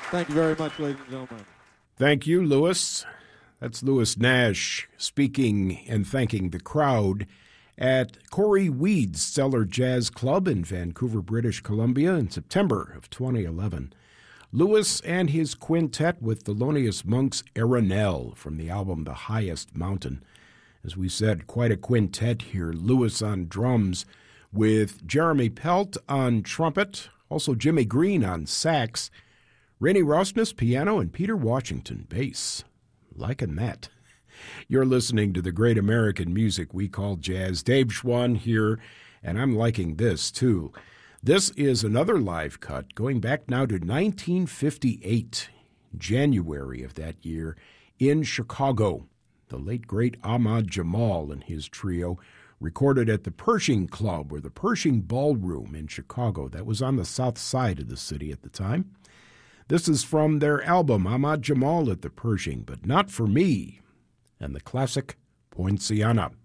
Thank you very much, ladies and gentlemen. Thank you, Louis. That's Louis Nash speaking and thanking the crowd at Corey Weed's Cellar Jazz Club in Vancouver, British Columbia in September of 2011. Louis and his quintet with Thelonious Monk's Aranel from the album The Highest Mountain. As we said, quite a quintet here. Louis on drums with Jeremy Pelt on trumpet, also Jimmy Green on sax, Rainey Rosnes piano, and Peter Washington bass. Liking that. You're listening to the great American music we call jazz. Dave Schwann here, and I'm liking this too. This is another live cut going back now to 1958, January of that year, in Chicago. The late, great Ahmad Jamal and his trio recorded at the Pershing Club, or the Pershing Ballroom in Chicago. That was on the south side of the city at the time. This is from their album, Ahmad Jamal at the Pershing, but Not For Me, and the classic Poinciana.